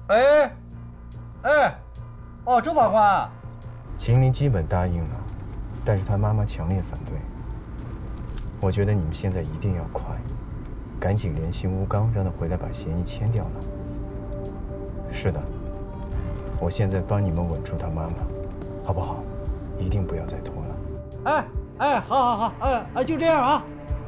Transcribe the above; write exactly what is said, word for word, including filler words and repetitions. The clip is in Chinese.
哎，哎，哦，周法官， 秦林基本答应了，但是他妈妈强烈反对。我觉得你们现在一定要快，赶紧联系吴刚，让他回来把嫌疑签掉了。是的，我现在帮你们稳住他妈妈，好不好？一定不要再拖了。 哎哎，好好好，哎哎，就这样啊。